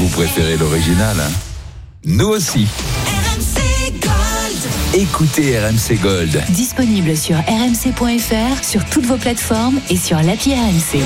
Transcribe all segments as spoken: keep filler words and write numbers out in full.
préférez l'original, hein? Nous aussi. R M C Gold. Écoutez R M C Gold. Disponible sur r m c point f r, sur toutes vos plateformes et sur l'appli R M C.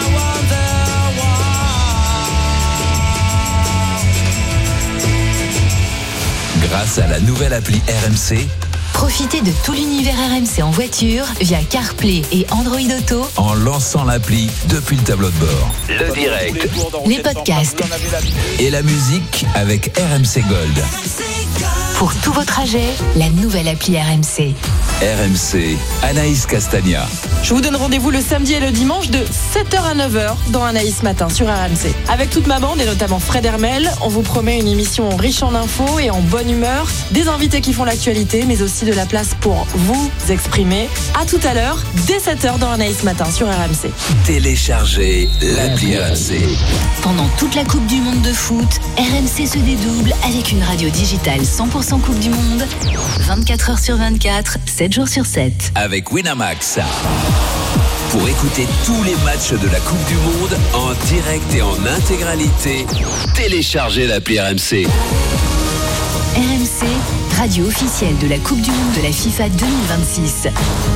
Grâce à la nouvelle appli R M C, Profitez de tout l'univers R M C en voiture via CarPlay et Android Auto en lançant l'appli depuis le tableau de bord. Le direct les podcasts et la musique avec R M C Gold. pour tous vos trajets. La nouvelle appli R M C. R M C, Anaïs Castagna. Je vous donne rendez-vous le samedi et le dimanche de sept heures à neuf heures dans Anaïs Matin sur R M C. Avec toute ma bande et notamment Fred Hermel, on vous promet une émission riche en infos et en bonne humeur, des invités qui font l'actualité, mais aussi de la place pour vous exprimer. À tout à l'heure, dès sept heures dans Anaïs Matin sur R M C. Téléchargez l'appli R M C. Pendant toute la Coupe du Monde de foot, R M C se dédouble avec une radio digitale cent pour cent Coupe du Monde, vingt-quatre heures sur vingt-quatre, sept jours sur sept. Avec Winamax. Pour écouter tous les matchs de la Coupe du Monde en direct et en intégralité, téléchargez l'appli R M C. R M C, radio officielle de la Coupe du Monde de la FIFA deux mille vingt-six.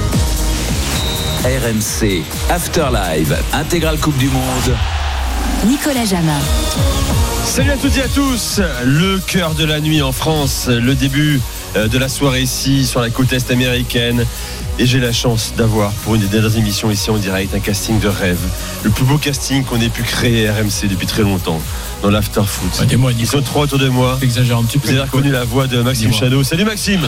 R M C, Afterlive, intégrale Coupe du Monde. Nicolas Jamin. Salut à toutes et à tous. Le cœur de la nuit en France, le début de la soirée ici sur la côte est américaine. Et j'ai la chance d'avoir pour une des dernières émissions ici en direct un casting de rêve. Le plus beau casting qu'on ait pu créer à R M C depuis très longtemps dans l'after foot. Ouais, dis-moi, Nico. Ils sont trois autour de moi. T'exagères un petit peu. Vous avez reconnu la voix de Maxime Chano. Salut Maxime.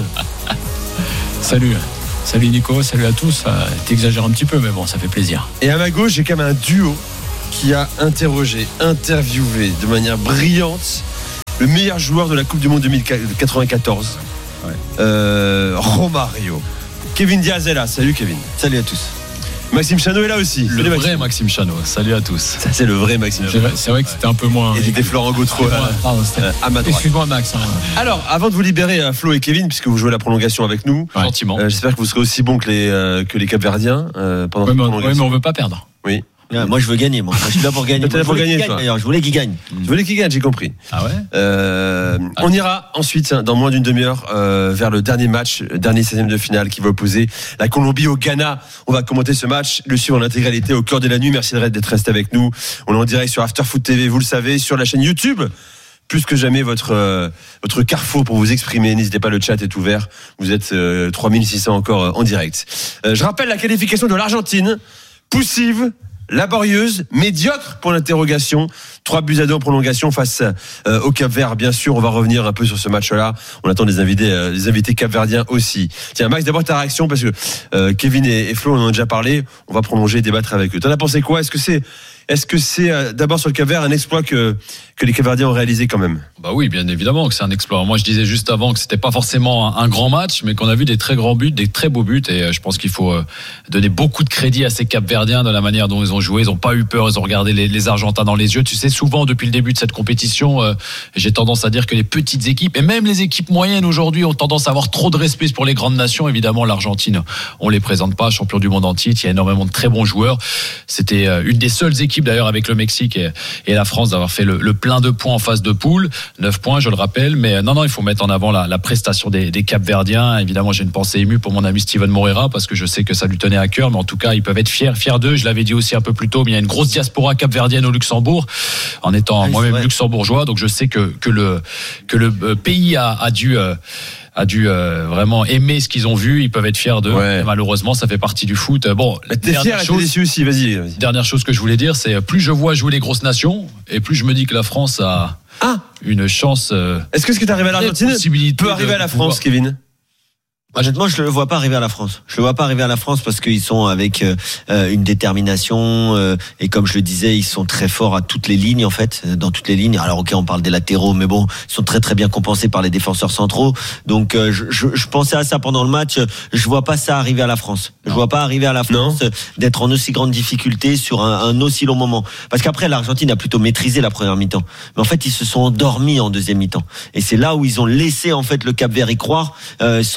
Salut. Salut Nico, salut à tous. Euh, T'exagères un petit peu, mais bon, ça fait plaisir. Et à ma gauche, j'ai quand même un duo qui a interrogé, interviewé de manière brillante le meilleur joueur de la Coupe du Monde deux mille quatre-vingt-quatorze, ouais. euh, Romario. Kevin Diaz est là. Salut Kevin. Salut à tous. Maxime Chano est là aussi. Le Salut, vrai Maxime. Maxime Chano. Salut à tous. Ça, c'est le vrai Maxime Chano. C'est vrai que c'était un peu moins. Et c'était Florent Gautreau euh, euh, à ma droite. Excuse-moi Max. Hein. Alors, avant de vous libérer, euh, Flo et Kevin, puisque vous jouez la prolongation avec nous, ouais. Gentiment. Euh, j'espère que vous serez aussi bons que les euh, que les Capverdiens euh, pendant ouais, cette mais, prolongation. ouais, mais on veut pas perdre. Oui. Là, moi je veux gagner, moi. moi je suis là pour gagner. T'es là pour gagner, gagne, toi. d'ailleurs, je voulais qu'il gagne. Je voulais qu'il gagne, j'ai compris. Ah ouais. Euh, ah. On ira ensuite, dans moins d'une demi-heure, euh, vers le dernier match, dernier seizième de finale qui va opposer la Colombie au Ghana. On va commenter ce match, le suivre en intégralité au cœur de la nuit. Merci d'être resté avec nous. On est en direct sur Afterfoot T V, vous le savez, sur la chaîne YouTube. Plus que jamais votre euh, votre carrefour pour vous exprimer. N'hésitez pas, le chat est ouvert. Vous êtes euh, trois mille six cents encore euh, en direct. Euh, je rappelle la qualification de l'Argentine. Poussive, laborieuse, médiocre pour l'interrogation. Trois buts à deux en prolongation face euh, au Cap-Vert. Bien sûr, on va revenir un peu sur ce match-là. On attend des invités, euh, des invités capverdiens aussi. Tiens, Max, d'abord ta réaction parce que euh, Kevin et, et Flo on en a déjà parlé. On va prolonger et débattre avec eux. T'en as pensé quoi ? Est-ce que c'est Est-ce que c'est euh, d'abord sur le Cap-Vert un exploit que, que les Capverdiens ont réalisé quand même ? Bah oui, bien évidemment que c'est un exploit. Moi je disais juste avant que c'était pas forcément un, un grand match, mais qu'on a vu des très grands buts, des très beaux buts, et euh, je pense qu'il faut euh, donner beaucoup de crédit à ces Capverdiens de la manière dont ils ont joué. Ils ont pas eu peur, ils ont regardé les, les Argentins dans les yeux. Tu sais, souvent depuis le début de cette compétition, euh, j'ai tendance à dire que les petites équipes, et même les équipes moyennes aujourd'hui, ont tendance à avoir trop de respect pour les grandes nations. Évidemment, l'Argentine, on les présente pas, champion du monde en titre, il y a énormément de très bons joueurs. C'était euh, une des seules équipes d'ailleurs avec le Mexique et, et la France d'avoir fait le, le plein de points en phase de poule, neuf points je le rappelle, mais non non il faut mettre en avant la, la prestation des, des Capverdiens. Évidemment j'ai une pensée émue pour mon ami Steven Moreira parce que je sais que ça lui tenait à cœur, mais en tout cas ils peuvent être fiers, fiers d'eux. Je l'avais dit aussi un peu plus tôt, mais il y a une grosse diaspora capverdienne au Luxembourg, en étant oui, moi-même luxembourgeois, donc je sais que, que, le, que le pays a, a dû... Euh, a dû euh, vraiment aimer ce qu'ils ont vu. Ils peuvent être fiers d'eux. Ouais. Malheureusement, ça fait partie du foot. Bon, t'es fier, t'es déçu aussi. Vas-y, vas-y. Dernière chose que je voulais dire, c'est plus je vois jouer les grosses nations, et plus je me dis que la France a ah. une chance. Euh, Est-ce que ce qui est arrivé à l'Argentine peut arriver à la France, Kevin ? Honnêtement, je le vois pas arriver à la France. Je le vois pas arriver à la France parce qu'ils sont avec euh, une détermination euh, et comme je le disais, ils sont très forts à toutes les lignes en fait, dans toutes les lignes. Alors ok, on parle des latéraux, mais bon, ils sont très très bien compensés par les défenseurs centraux. Donc euh, je, je, je pensais à ça pendant le match. Je vois pas ça arriver à la France. Je vois pas arriver à la France non. d'être en aussi grande difficulté sur un, un aussi long moment. Parce qu'après, l'Argentine a plutôt maîtrisé la première mi-temps, mais en fait, ils se sont endormis en deuxième mi-temps. Et c'est là où ils ont laissé en fait le Cap-Vert y croire, euh, sans vouloir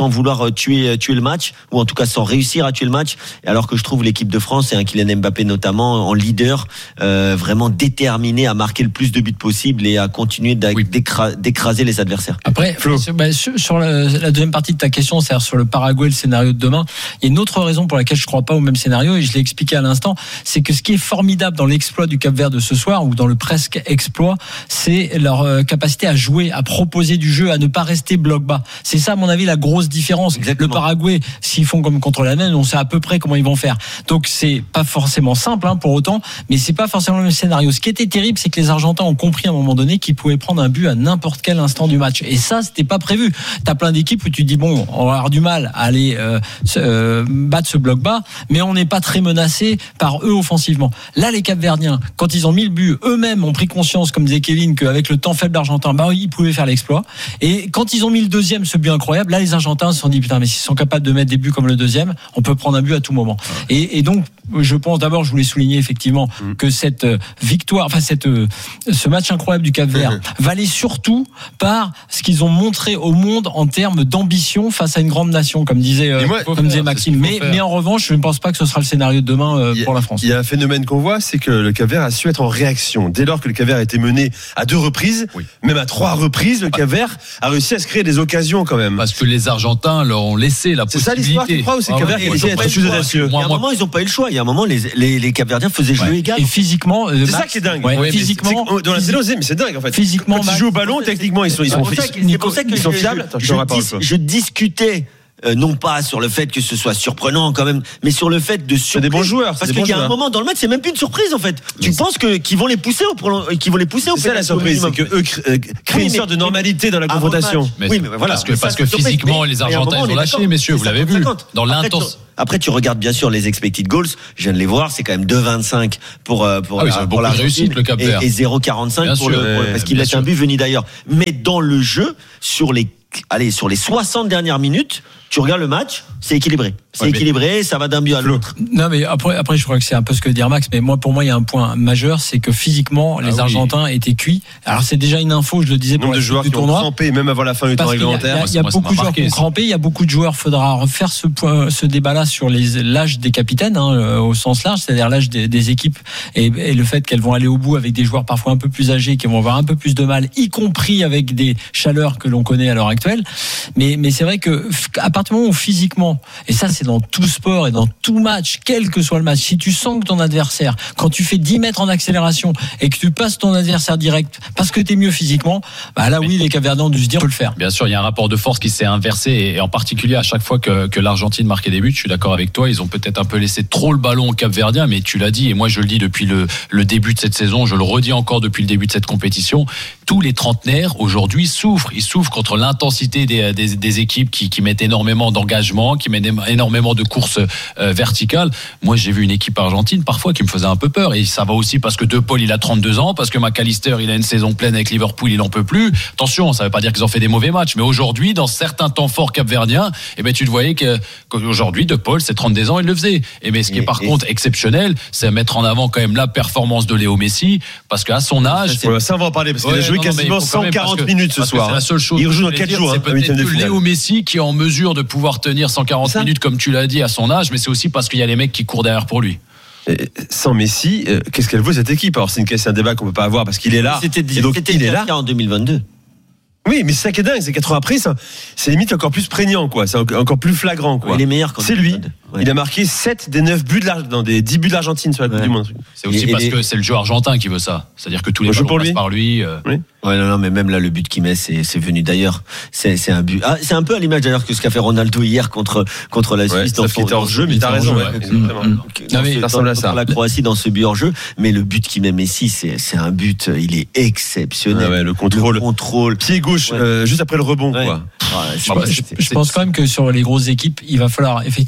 pouvoir tuer tuer le match, ou en tout cas sans réussir à tuer le match. Alors que je trouve l'équipe de France et un Kylian Mbappé notamment en leader, euh, vraiment déterminé à marquer le plus de buts possible et à continuer Oui. d'écraser les adversaires. Après, sur, bah, sur, sur la, la deuxième partie de ta question, c'est-à-dire sur le Paraguay, le scénario de demain, il y a une autre raison pour laquelle je ne crois pas au même scénario, et je l'ai expliqué à l'instant, c'est que ce qui est formidable dans l'exploit du Cap-Vert de ce soir, ou dans le presque exploit, c'est leur euh, capacité à jouer, à proposer du jeu, à ne pas rester bloc bas. C'est ça, à mon avis, la grosse différence. Exactement. Le Paraguay, s'ils font comme contre la Nène, on sait à peu près comment ils vont faire. Donc c'est pas forcément simple, hein, pour autant, mais c'est pas forcément le même scénario. Ce qui était terrible, c'est que les Argentins ont compris à un moment donné qu'ils pouvaient prendre un but à n'importe quel instant du match. Et ça, c'était pas prévu. T'as plein d'équipes où tu dis bon, on va avoir du mal à aller euh, euh, battre ce bloc bas, mais on n'est pas très menacé par eux offensivement. Là, les Capverdiens, quand ils ont mis le but, eux-mêmes ont pris conscience, comme disait Kevin, qu'avec le temps faible d'Argentin, bah ils pouvaient faire l'exploit. Et quand ils ont mis le deuxième, ce but incroyable, là, les Argentins se sont dit putain, mais s'ils sont capables de mettre des buts comme le deuxième, on peut prendre un but à tout moment. Et, et donc, je pense d'abord, je voulais souligner effectivement mmh. que cette victoire, enfin cette ce match incroyable du Cap-Vert mmh. valait surtout par ce qu'ils ont montré au monde en termes d'ambition face à une grande nation, comme disait euh, moi, comme disait Maxime. Mais, mais en revanche, je ne pense pas que ce sera le scénario de demain euh, pour la France. Il y a un phénomène qu'on voit, c'est que le Cap-Vert a su être en réaction. Dès lors que le Cap-Vert a été mené à deux reprises, oui. même à trois reprises, le Cap-Vert a réussi à se créer des occasions quand même. Parce que les Argentins leur ont laissé la c'est possibilité. C'est ça l'histoire, tu crois, ou c'est le Cap-Vert qui a essayé d'être plus audacieux? Il y a un moment, ils n'ont pas eu le choix. Il y a un moment, les, les, les Cap-Verdiens faisaient jouer ouais. égal. Et physiquement, euh, c'est Max, ça qui est dingue. Ouais, ouais, physiquement, c'est, dans la télé, mais c'est dingue en fait. Physiquement, quand ils jouent au ballon, techniquement, ils sont, ils sont, c'est pour ça que ils sont fiables. Je, je, je, je discutais. Euh, non pas sur le fait que ce soit surprenant quand même, mais sur le fait de surprise. C'est des bons joueurs. Parce qu'il y a un moment dans le match, c'est même plus une surprise en fait. Tu penses que qu'ils vont les pousser au prolong... qu'ils vont les pousser au pénal. C'est ça la surprise, c'est que eux créent une sorte de normalité dans la confrontation. Oui, mais voilà. Parce que parce que physiquement, les Argentins ils ont lâché, messieurs, vous l'avez vu. Dans l'intense. Après, tu regardes bien sûr les expected goals. Je viens de les voir, c'est quand même deux virgule vingt-cinq pour pour ah oui, pour la réussite le Cap-Vert et zéro virgule quarante-cinq pour le parce qu'il laisse un but venu d'ailleurs. Mais dans le jeu, sur les allez sur les soixante dernières minutes, tu regardes le match, c'est équilibré. C'est ouais, équilibré, ça va d'un but à l'autre. Non, mais après, après, je crois que c'est un peu ce que dit Max, mais moi, pour moi, il y a un point majeur, c'est que physiquement, les ah, Argentins oui. étaient cuits. Alors, c'est déjà une info, je le disais, pour le joueur du tournoi. Ont crampé, même avant la fin du temps réglementaire. Il y a, y a, y a moi, beaucoup de joueurs qui ont crampé, il y a beaucoup de joueurs, faudra refaire ce point, ce débat-là sur les, l'âge des capitaines, hein, au sens large, c'est-à-dire l'âge des, des équipes et, et le fait qu'elles vont aller au bout avec des joueurs parfois un peu plus âgés, qui vont avoir un peu plus de mal, y compris avec des chaleurs que l'on connaît à l'heure actuelle. Mais, mais c'est vrai que, à partir du moment où physiquement, et ça, c'est dans tout sport, et dans tout match, quel que soit le match, si tu sens que ton adversaire, quand tu fais dix mètres en accélération et que tu passes ton adversaire direct parce que t'es mieux physiquement, bah là oui, les Capverdiens ont dû se dire on peut le faire. Bien sûr, il y a un rapport de force qui s'est inversé et en particulier à chaque fois que, que l'Argentine marquait des buts, je suis d'accord avec toi, ils ont peut-être un peu laissé trop le ballon aux Capverdiens, mais tu l'as dit et moi je le dis depuis le, le début de cette saison, je le redis encore depuis le début de cette compétition, tous les trentenaires aujourd'hui souffrent, ils souffrent contre l'intensité des, des, des équipes qui, qui mettent énormément d'engagement, qui mettent énormément de courses euh, verticales. Moi, j'ai vu une équipe argentine parfois qui me faisait un peu peur. Et ça va aussi parce que De Paul, il a trente-deux ans, parce que McAllister, il a une saison pleine avec Liverpool, il en peut plus. Attention, ça veut pas dire qu'ils ont fait des mauvais matchs, mais aujourd'hui, dans certains temps forts capverdiens, eh ben, tu te voyais que, qu'aujourd'hui, De Paul, c'est trente-deux ans, il le faisait. Et mais ce qui est par et contre exceptionnel, c'est mettre en avant quand même la performance de Léo Messi, parce qu'à son âge. Ça, ça on va en parler, parce qu'il ouais, a joué non, quasiment cent quarante minutes ce soir. C'est la seule chose. Il rejoue dans quatre jours, c'est peut-être que Léo Messi qui est en mesure de pouvoir tenir cent quarante minutes, comme tu l'as dit, à son âge, mais c'est aussi parce qu'il y a les mecs qui courent derrière pour lui. Et sans Messi, euh, qu'est-ce qu'elle vaut cette équipe? Alors c'est, une, c'est un débat qu'on peut pas avoir parce qu'il est là. C'était, et donc c'était il est là en deux mille vingt-deux. Oui, mais c'est ça qui est dingue, c'est quatre ans après, ça, c'est limite encore plus prégnant, quoi. C'est encore plus flagrant, quoi. Il est meilleur quand c'est lui. Ouais. Il a marqué sept des neuf buts de l'Argentine, dans des dix buts de l'Argentine sur la Coupe ouais. du Monde. C'est aussi et, parce et les... que c'est le jeu argentin qui veut ça. C'est-à-dire que tous les ballons passent par lui. Euh... Oui. Ouais, non, non, mais même là, le but qu'il met, c'est, c'est venu d'ailleurs. C'est, c'est un but. Ah, c'est un peu à l'image d'ailleurs que ce qu'a fait Ronaldo hier contre, contre la Suisse. Ouais, dans son, hors jeu, mais t'as raison. Ouais, exactement. Mmh. Dans ce, ça ressemble à ça. La Croatie dans ce but hors jeu. Mais le but qu'il met Messi, c'est, c'est un but, il est exceptionnel. Ah ouais, le contrôle. Le contrôle. Pied gauche, ouais. euh, juste après le rebond, ouais. quoi. Ouais, je, je, je pense quand même que sur les grosses équipes, il va falloir effectivement faire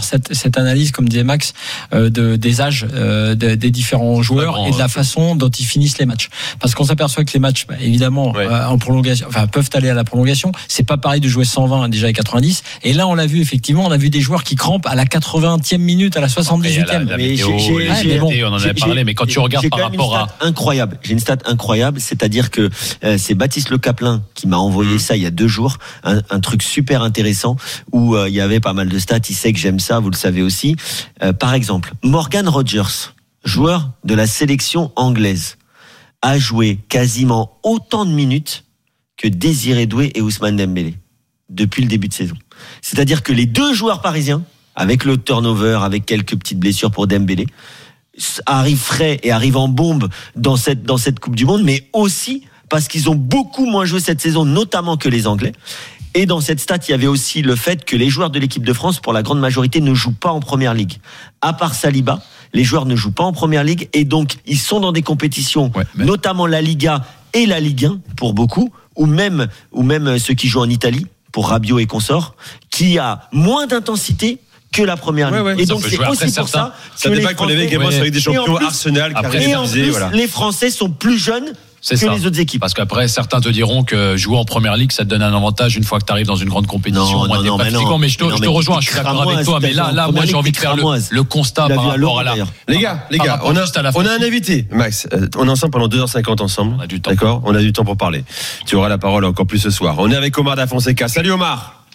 avoir cette, cette analyse, comme disait Max, euh, de, des âges euh, de, des différents joueurs grand, et de la façon dont ils finissent les matchs. Parce qu'on s'aperçoit que les matchs, bah, évidemment, ouais. euh, en prolongation, enfin, peuvent aller à la prolongation. C'est pas pareil de jouer cent vingt déjà à quatre-vingt-dix. Et là, on l'a vu effectivement, on a vu des joueurs qui crampent à la quatre-vingtième minute, à la soixante-dix-huitième. La, la météo, mais j'ai, j'ai, j'ai, bon, on en avait parlé, mais quand tu regardes par rapport à incroyable, j'ai une stat incroyable, c'est-à-dire que euh, c'est Baptiste Le Caplin qui m'a envoyé mmh. ça il y a deux jours, un, un truc super intéressant où euh, il y avait pas mal de stats. Il sait que j'aime ça, vous le savez aussi. Euh, par exemple, Morgan Rogers, joueur de la sélection anglaise, a joué quasiment autant de minutes que Désiré Doué et Ousmane Dembélé depuis le début de saison. C'est-à-dire que les deux joueurs parisiens, avec le turnover, avec quelques petites blessures pour Dembélé, arrivent frais et arrivent en bombe dans cette dans cette Coupe du Monde, mais aussi parce qu'ils ont beaucoup moins joué cette saison, notamment que les Anglais. Et dans cette stat, il y avait aussi le fait que les joueurs de l'équipe de France, pour la grande majorité, ne jouent pas en Première Ligue. À part Saliba, les joueurs ne jouent pas en Première Ligue et donc ils sont dans des compétitions, ouais, mais... notamment la Liga et la Ligue un pour beaucoup, ou même ou même ceux qui jouent en Italie pour Rabiot et consorts, qui a moins d'intensité que la première ligue. Ouais, ouais, et donc c'est aussi pour ça ça que débat qu'on avait également ouais. avec des champions plus, Arsenal qui et en plus, voilà. Les Français sont plus jeunes c'est que ça. Les autres équipes. Parce qu'après, certains te diront que jouer en première ligue, ça te donne un avantage une fois que tu arrives dans une grande compétition. Non, non, non, mais, non. mais je te, non, je te rejoins, je suis d'accord avec toi. Mais là, là, moi, j'ai envie de faire le, le constat par rapport à la. Les gars, les gars, on a, on a un invité, Max. On est ensemble pendant deux heures cinquante ensemble. On a du temps. D'accord? On a du temps pour parler. Tu auras la parole encore plus ce soir. On est avec Omar Da Fonseca. Salut Omar.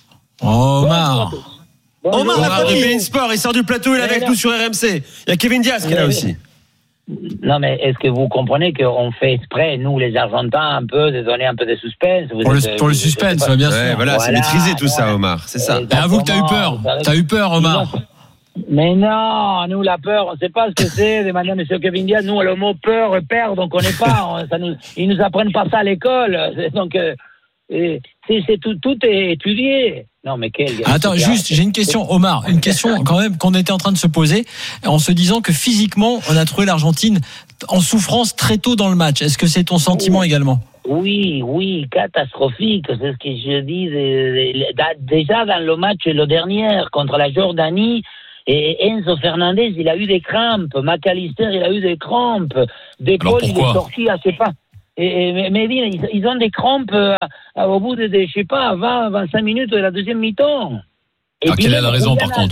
Omar. Omar, Omar de beIN Sport, il sort du plateau, il est avec nous sur R M C. Il y a Kevin Diaz qui est là aussi. Non, mais est-ce que vous comprenez qu'on fait exprès, nous, les Argentins, un peu, de donner un peu de suspense? Pour le, pour le suspense, pas... bien sûr. Ouais, voilà, voilà, c'est maîtrisé tout ça, Omar, c'est ça. Et avoue que t'as eu peur. T'as eu peur, Omar. Mais non, nous, la peur, on ne sait pas ce que c'est. Demandez à M. Kevin Diaz, nous, le mot peur et perdre, on ne connaît pas. Ça nous, ils nous apprennent pas ça à l'école. Donc, euh, c'est, c'est tout, tout est étudié. Non, mais quel gars. Attends, juste, j'ai une question, Omar. Une question quand même qu'on était en train de se poser en se disant que physiquement, on a trouvé l'Argentine en souffrance très tôt dans le match. Est-ce que c'est ton sentiment oui. également? Oui, oui, catastrophique. C'est ce que je dis. Déjà dans le match, le dernier, contre la Jordanie, et Enzo Fernandez, il a eu des crampes. McAllister, il a eu des crampes. De Gaulle, il est sorti à ses pas. Et, mais, mais ils, ils ont des crampes euh, au bout de, de, je sais pas, vingt à vingt-cinq minutes de la deuxième mi-temps. Et ah, quelle est la raison, par contre?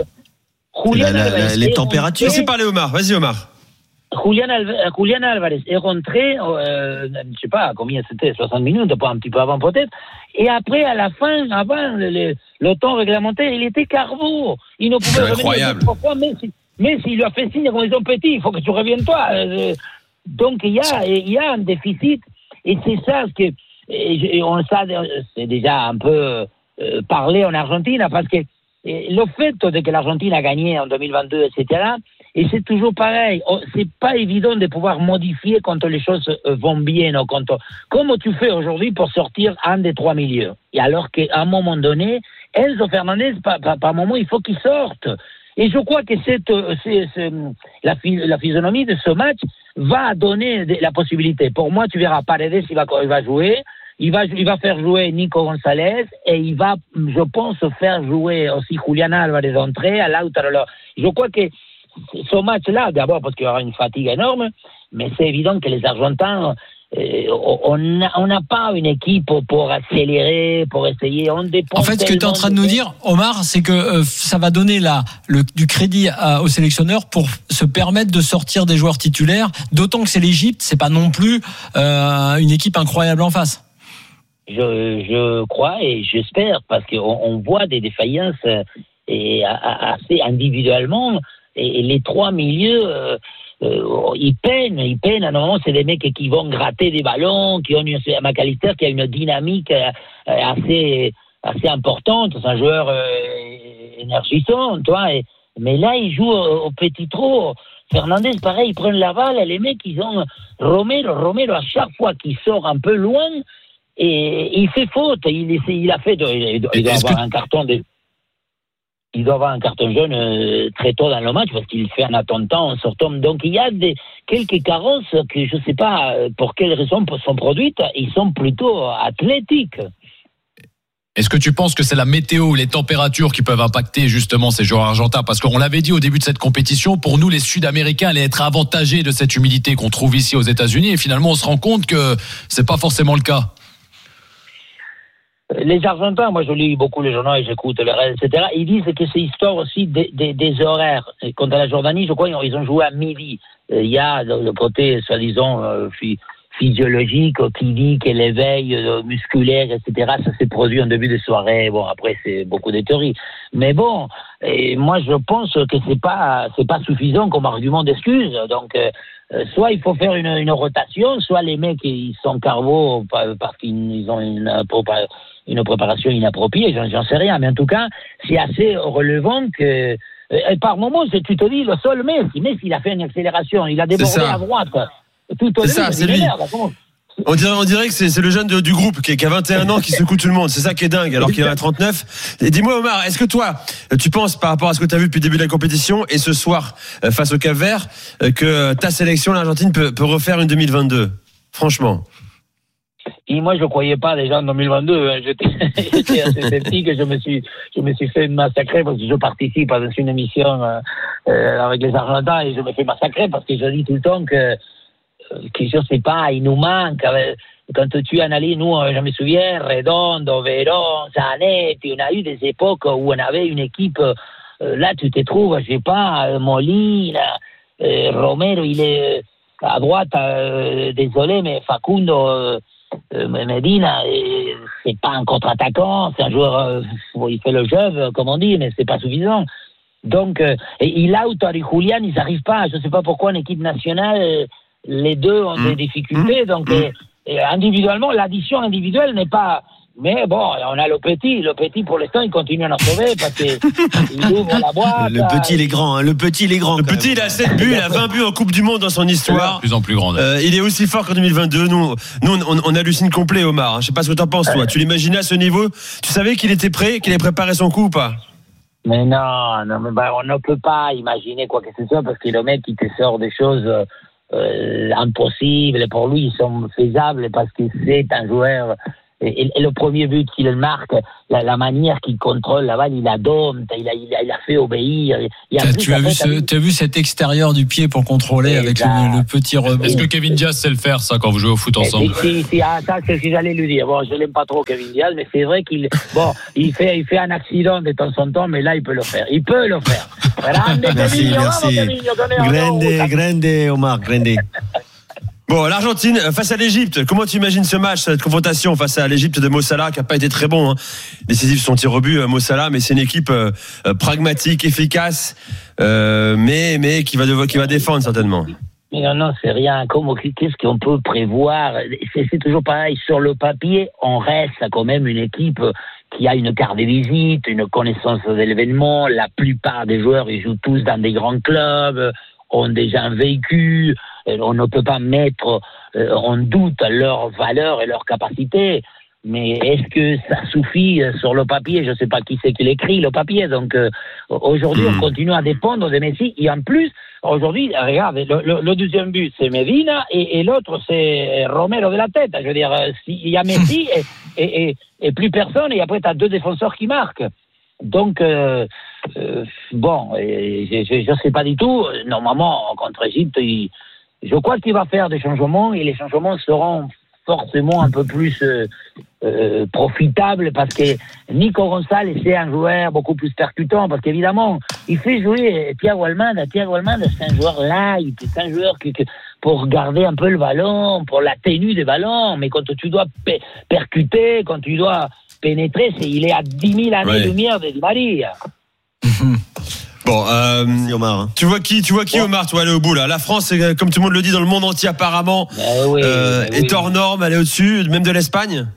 La, la, la, les températures. Laissez parler Omar. Vas-y, Omar. Julian, Alv- Julian Alvarez est rentré, euh, je sais pas combien c'était, soixante minutes, pas un petit peu avant peut-être. Et après, à la fin, avant le, le temps réglementaire, il était carbo. Il ne pouvait revenir deux fois, mais, si, mais s'il lui a fait signe quand ils sont petits, il faut que tu reviennes toi. Euh, donc il y a, il y a un déficit. Et c'est ça ce que, et on sait, c'est déjà un peu euh, parlé en Argentine, parce que et le fait de que l'Argentine a gagné en deux mille vingt-deux, et cetera, et c'est toujours pareil, c'est pas évident de pouvoir modifier quand les choses vont bien, ou quand, comme tu fais aujourd'hui pour sortir un des trois milieux. Et alors qu'à un moment donné, Enzo Fernandez, par, par, par moment, il faut qu'il sorte. Et je crois que cette, c'est, c'est, la, la physionomie de ce match va donner la possibilité. Pour moi, tu verras, Paredes, il va, il va jouer. Il va, il va faire jouer Nico Gonzalez et il va, je pense, faire jouer aussi Julian Alvarez d'entrée à Lautaro. Je crois que ce match-là, d'abord parce qu'il y aura une fatigue énorme, mais c'est évident que les Argentins, euh, on n'a on n'a pas une équipe pour accélérer, pour essayer. On dépend. En fait, ce que tu es en train de nous dire, Omar, c'est que euh, ça va donner là le, du crédit à, aux sélectionneurs pour se permettre de sortir des joueurs titulaires. D'autant que c'est l'Égypte, c'est pas non plus euh, une équipe incroyable en face. Je, je crois et j'espère, parce qu'on on voit des défaillances et, assez individuellement, et, et les trois milieux, euh, euh, ils peinent, ils peinent. À un moment, c'est des mecs qui vont gratter des ballons, qui ont une, McAllister qui a une dynamique assez, assez importante, c'est un joueur euh, énergisant, toi. Et, mais là, il joue au, au petit trou. Fernandez, pareil, ils prennent la balle, les mecs, ils ont Romero, Romero, à chaque fois qu'il sort un peu loin, et il fait faute. Il, il a fait. De, il doit, il doit avoir que... un carton de. Il doit avoir un carton jaune euh, très tôt dans le match parce qu'il fait en attendant, en sortant. Donc il y a des, quelques carences que je ne sais pas pour quelles raisons sont produites. Ils sont plutôt athlétiques. Est-ce que tu penses que c'est la météo, les températures qui peuvent impacter justement ces joueurs argentins? Parce qu'on l'avait dit au début de cette compétition, pour nous les Sud-Américains allaient être avantagés de cette humidité qu'on trouve ici aux États-Unis, et finalement on se rend compte que c'est pas forcément le cas. Les Argentins, moi je lis beaucoup les journaux et j'écoute les rêves, et cetera. Ils disent que c'est histoire aussi des, des, des horaires. Quant à la Jordanie, je crois qu'ils ont joué à midi. Il y a le côté, soi-disant, euh, physiologique qui dit que l'éveil euh, musculaire, et cetera, ça s'est produit en début de soirée. Bon, après, c'est beaucoup de théories. Mais bon, et moi je pense que c'est pas, c'est pas suffisant comme argument d'excuse. Donc, euh, soit il faut faire une, une rotation, soit les mecs, ils sont carbo parce qu'ils ont une, une préparation inappropriée, j'en, j'en sais rien. Mais en tout cas, c'est assez relevant que, et par moments, tu te dis, le seul Messi, Messi, il a fait une accélération, il a débordé à droite. Tout au c'est ça, c'est lui. On dirait, on dirait que c'est, c'est le jeune de, du groupe qui, qui a vingt et un ans, qui secoue tout le monde. C'est ça qui est dingue, alors qu'il en a trente-neuf. Et dis-moi, Omar, est-ce que toi, tu penses, par rapport à ce que tu as vu depuis le début de la compétition et ce soir, face au Cap-Vert, que ta sélection, l'Argentine, peut, peut refaire une deux mille vingt-deux? Franchement. Et moi, je ne croyais pas déjà en deux mille vingt-deux. Hein. J'étais, j'étais assez sceptique et je me suis, je me suis fait massacrer parce que je participe à une émission euh, euh, avec les Argentins et je me fais massacrer parce que je dis tout le temps que que je sais pas, il nous manque. Quand tu analyses, nous, je me souviens, Redondo, Véron, Zanetti, on a eu des époques où on avait une équipe, là tu te trouves, je sais pas, Molina, euh, Romero, il est à droite, euh, désolé, mais Facundo, euh, Medina, euh, c'est pas un contre-attaquant, c'est un joueur, euh, il fait le jeu, comme on dit, mais c'est pas suffisant. Donc, euh, et, et là où Tori Julian, ils n'arrivent pas, je sais pas pourquoi, en équipe nationale, euh, les deux ont mmh. des difficultés, donc mmh. et, et individuellement, l'addition individuelle n'est pas... Mais bon, on a le petit, le petit pour l'instant, il continue à en sauver parce qu'il ouvre la boîte. Le petit, il est grand, hein. Le petit, il est grand. Le petit, il a sept buts, il a vingt buts en Coupe du Monde dans son histoire. De plus en plus grande. Euh, il est aussi fort qu'en deux mille vingt-deux. Nous, nous on, on hallucine complet, Omar. Je sais pas ce que t'en penses, toi. Tu l'imaginais à ce niveau? Tu savais qu'il était prêt, qu'il avait préparé son coup ou pas? Mais non, non mais bah, on ne peut pas imaginer quoi que ce soit parce que le mec, il te sort des choses... Euh, impossibles pour lui, ils sont faisables parce que c'est un joueur et, et le premier but qu'il marque, la, la manière qu'il contrôle la balle, il la donne, il a, il a, il a fait obéir. Il a plus, tu as vu, ce, t'as vu cet extérieur du pied pour contrôler avec le, le petit rebond. Est-ce que Kevin Diaz sait le faire, ça, quand vous jouez au foot ensemble? Si, si, ah, ça, c'est ce que j'allais lui dire. Bon, je l'aime pas trop, Kevin Diaz, mais c'est vrai qu'il, bon, il fait, il fait un accident de temps en temps, mais là, il peut le faire. Il peut le faire. Grande, merci, Kevin, merci. Grande, grande, Omar, grande. Bon, l'Argentine face à l'Égypte. Comment tu imagines ce match, cette confrontation face à l'Égypte de Mo Salah, qui a pas été très bon, hein. Décisif son tir au but, Mo Salah, mais c'est une équipe euh, pragmatique, efficace, euh, mais mais qui va devoir, qui va défendre certainement. Mais non, non, c'est rien. Comment, qu'est-ce qu'on peut prévoir? c'est, c'est toujours pareil. Sur le papier, on reste quand même une équipe qui a une carte de visite, une connaissance de l'événement. La plupart des joueurs, ils jouent tous dans des grands clubs, ont déjà un vécu. On ne peut pas mettre en doute leur valeur et leur capacité. Mais est-ce que ça suffit sur le papier? Je ne sais pas qui c'est qui l'écrit, le papier. Donc euh, aujourd'hui, mmh. on continue à dépendre de Messi. Et en plus, aujourd'hui, regarde, le, le, le deuxième but, c'est Medina et, et l'autre, c'est Romero de la tête. Je veux dire, il y a Messi et, et, et, et plus personne. Et après, tu as deux défenseurs qui marquent. Donc, euh, euh, bon, je ne sais pas du tout. Normalement, contre l'Égypte, il... je crois qu'il va faire des changements et les changements seront forcément un peu plus euh, euh, profitables parce que Nico González c'est un joueur beaucoup plus percutant parce qu'évidemment il fait jouer Thiago Almada. Thiago Almada c'est un joueur light, c'est un joueur qui, qui, pour garder un peu le ballon, pour la tenue des ballons, mais quand tu dois pe- percuter, quand tu dois pénétrer, c'est, il est à dix mille années-lumière ouais. de Di Maria. Bon, euh, Omar. Tu vois qui, tu vois qui, Omar, toi, aller au bout là. La France, comme tout le monde le dit dans le monde entier apparemment, oui, euh, est oui. hors norme, elle est au-dessus, même de l'Espagne.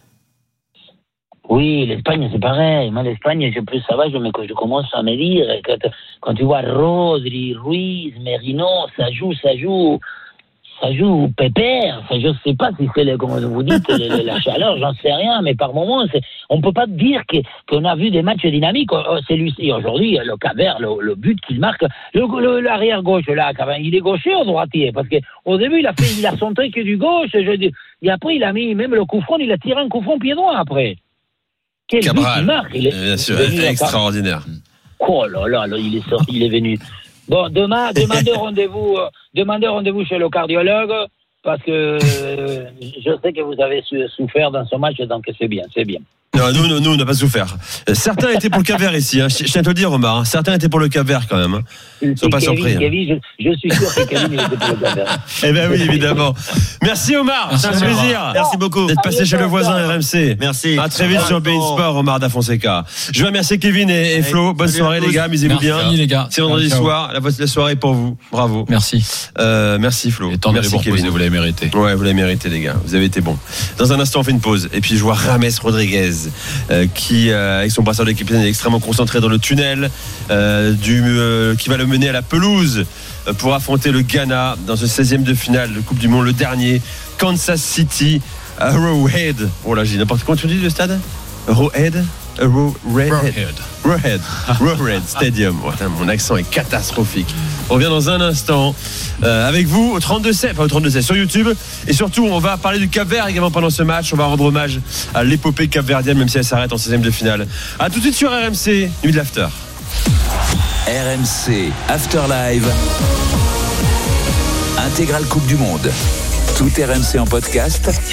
Oui, l'Espagne c'est pareil. Moi, l'Espagne, je plus ça va, je, me, je commence à me dire quand, quand tu vois Rodri, Ruiz, Merino, ça joue, ça joue. Ça joue pépère, enfin, je sais pas si c'est, le, comme vous dites, le, la chaleur, j'en sais rien, mais par moments, c'est, on peut pas dire que, qu'on a vu des matchs dynamiques. C'est lui, aujourd'hui, le Cap-Vert, le, le but qu'il marque, le, le, l'arrière gauche, là, quand même, il est gaucher ou droitier? Parce que, au début, il a fait, il a centré que du gauche, je dis, et après, il a mis, même le coup franc, il a tiré un coup franc pied droit après. Quel but Cabral, il marque. Il est, bien sûr, venu à- extraordinaire. Oh là là, là, il est sorti, il est venu. Bon, demain, demandez rendez-vous, euh, demandez rendez-vous chez le cardiologue, parce que euh, je sais que vous avez su- souffert dans ce match, donc c'est bien, c'est bien. Non, nous, nous, nous, on n'a pas souffert. Certains étaient pour le Cap-Vert ici. Hein. Je tiens à te le dire, Omar. Hein. Certains étaient pour le Cap-Vert quand même. Hein. Ils ne sont pas Kevin, surpris. Hein. Kevin, je, je suis sûr que Kevin il était pour le Cap-Vert. Eh bien oui, évidemment. Merci Omar. C'est un Merci, plaisir. Merci beaucoup. D'être passé chez le voisin R M C. Merci. À très vite sur Bein Sport, Omar Da Fonseca. Je veux remercier Kevin et, et Flo. Bonne salut à soirée tous. les gars, amusez-vous Merci, bien. les gars. C'est vendredi Ciao. soir. La, la soirée est pour vous. Bravo. Merci. Euh, merci Flo. Et tant de Merci vous reposer, Kevin. vous l'avez mérité. Ouais, vous l'avez mérité les gars. Vous avez été bons. Dans un instant, on fait une pause. Et puis je vois Rames Rodriguez euh, qui, euh, avec son brassard de capitaine, est extrêmement concentré dans le tunnel euh, du, euh, qui va le mener à la pelouse euh, pour affronter le Ghana dans ce seizième de finale de Coupe du Monde, le dernier. Kansas City, Arrowhead. Oh là, j'ai n'importe quoi. Tu dis le stade Arrowhead Arrowhead. Arrowhead. Arrowhead Stadium. Oh, putain, mon accent est catastrophique. On revient dans un instant euh, avec vous au trente-deux sept, pas au trente-deux sept, sur YouTube. Et surtout, on va parler du Cap-Vert également pendant ce match. On va rendre hommage à l'épopée capverdienne, même si elle s'arrête en seizième de finale. A tout de suite sur R M C, Nuit de l'After. R M C After Live. Intégrale Coupe du Monde. Tout R M C en podcast